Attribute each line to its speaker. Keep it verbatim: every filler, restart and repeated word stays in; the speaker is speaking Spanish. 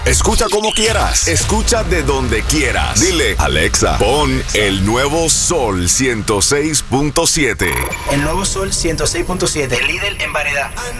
Speaker 1: Escucha como quieras, escucha de donde quieras. Dile, Alexa, pon el nuevo Sol ciento seis punto siete.
Speaker 2: El nuevo Sol ciento seis punto siete, líder en variedad.